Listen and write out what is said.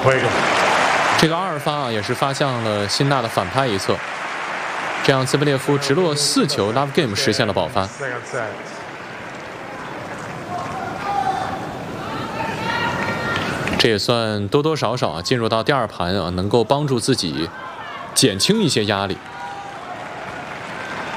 这个2发啊，也是发向了辛纳的反拍一侧，这样兹贝列夫直落4球 ，Love Game 实现了保发。这也算多多少少啊进入到第2盘啊，能够帮助自己减轻一些压力。